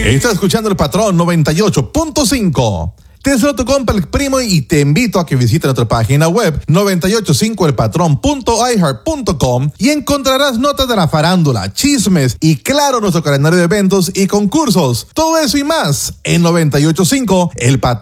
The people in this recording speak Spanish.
Estás escuchando El Patrón 98.5. Te saludo tu compa El Primo y te invito a que visites nuestra página web 985elpatrón.iheart.com y encontrarás notas de la farándula, chismes y claro nuestro calendario de eventos y concursos. Todo eso y más en 98.5 El Patrón.